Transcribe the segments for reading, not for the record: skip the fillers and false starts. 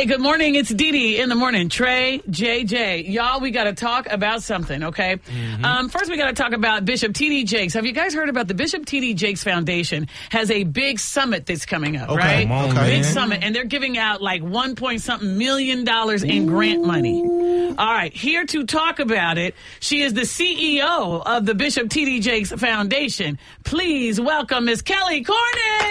good morning. It's Dee Dee in the morning. Trey, JJ. Y'all, we got to talk about something, okay? First, we got to talk about Bishop T.D. Jakes. Have you guys heard about the Bishop T.D. Jakes Foundation has a big summit that's coming up, right? Big summit. And they're giving out like $1.something million in grant money. All right. Here to talk about it, she is the CEO of the Bishop T.D. Jakes Foundation. Please welcome Miss Kelly Cornish.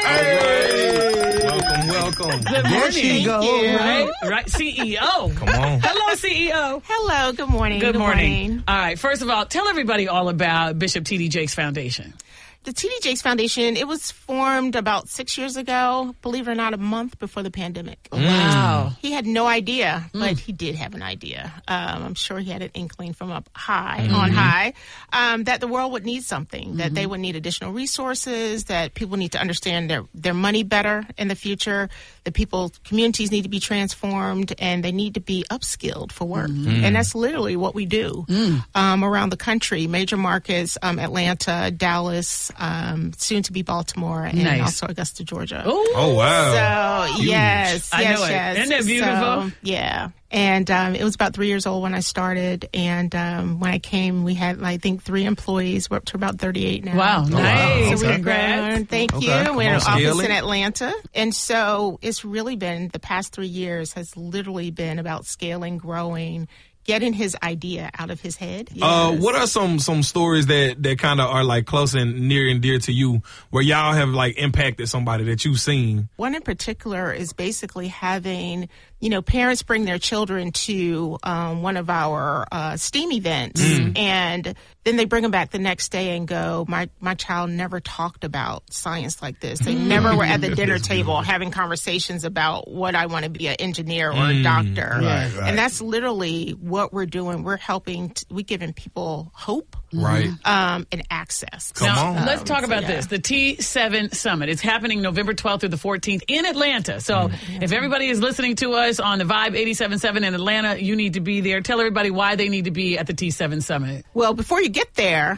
Hey. Welcome. Good morning. There she goes. Right, CEO. Come on. Hello, CEO. Hello, good morning. Good morning. All right, first of all, tell everybody all about Bishop T.D. Jakes Foundation. The T.D. Jakes Foundation, it was formed about 6 years ago, believe it or not, a month before the pandemic. Wow. He had no idea, but he did have an idea. I'm sure he had an inkling from up high, on high, that the world would need something, that they would need additional resources, that people need to understand their money better in the future, that communities need to be transformed, and they need to be upskilled for work. And that's literally what we do around the country, major markets, Atlanta, Dallas, soon to be Baltimore, and also Augusta, Georgia. Oh, wow. So, yes. I know it. Isn't that beautiful? So, yeah. And it was about 3 years old when I started. And when I came, we had, I think, 3 employees. We're up to about 38 now. Wow. Nice. So Congrats. Thank you. We had an office in Atlanta. And so it's really been, the past 3 years has literally been about scaling, growing, getting his idea out of his head. Yes. What are some stories that kind of are like close and near and dear to you where y'all have like impacted somebody that you've seen? One in particular is basically having, parents bring their children to one of our STEAM events, and then they bring them back the next day and go, my child never talked about science like this. They never were at the dinner table having conversations about what I want to be, an engineer or a doctor. Right. And that's literally what we're doing. We're helping, we're giving people hope. Right. And access. Now, let's talk about this. The T7 Summit. It's happening November 12th through the 14th in Atlanta. So if everybody is listening to us on the Vibe 87.7 in Atlanta, you need to be there. Tell everybody why they need to be at the T7 Summit. Well, before you get there,